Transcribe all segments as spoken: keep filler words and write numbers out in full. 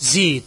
زيد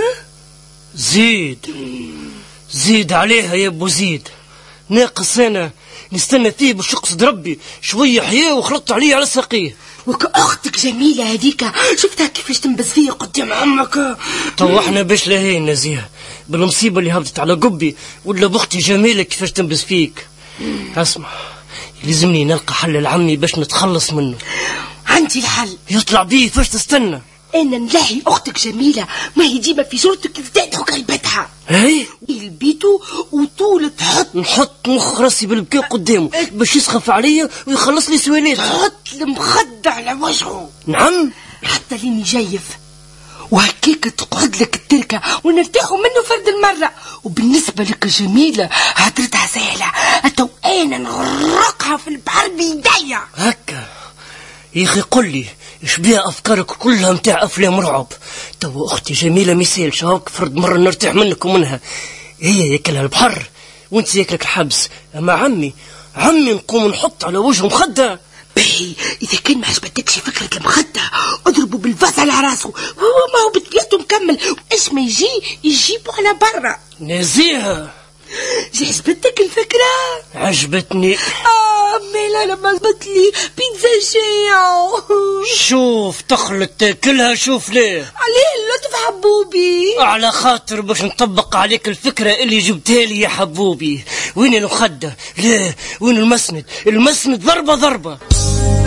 زيد زيد عليها يا ابو زيد، ناقص انا نستنى فيه باش يقصد ربي شويه حياه وخلطت عليه على ساقيه. وكأختك جميلة هذيك شفتها كيفاش تنبذ فيه قدام عمك. تو احنا باش لهين نزيه بالمصيبه اللي هبطت على قبي ولا بختي جميله كيفاش تنبذ فيك. اسمع، لازمني نلقى حل لعمي باش نتخلص منه. عندي الحل. يطلع بيه فاش تستنى؟ انا نلاهي اختك جميله ما هي ديما في صورتك تضحك قلبتها. اي البيتو وطول تحط نحط مخ راسي بالبكاء قدامه باش يسخف عليا ويخلص لي سوالات. تحط المخدة على وجهه. نعم حتى لين يجيف وهكيك تقعد لك التركه ونرتاحوا منه فرد المره. وبالنسبه لك جميله هدرتها سهله، تو انا نغرقها في البحر بيديا. هكا يا اخي قل لي ايش بيها افكارك كلها متاع افلام رعب؟ تو اختي جميله مثال شهوك فرد مره نرتاح منك ومنها، هي ياكلها البحر وانت ياكلك الحبس. اما عمي عمي نقوم نحط على وجهه مخده. باهي اذا كان ما عجبتكش فكره المخده اضربوا بالفاس على راسه، هو ما هو بطبيعته مكمل، ايش ما يجي يجيبوا على برا. نزيهه عجبتك الفكره؟ عجبتني. اه ميلا لما عجبت لي بيتزا شيعو. شوف تخلط تاكلها، شوف ليه عليه اللطف حبوبي، على خاطر باش نطبق عليك الفكره اللي جبتها لي يا حبوبي. وين المخده؟ لا وين المسند؟ المسند ضربه ضربه.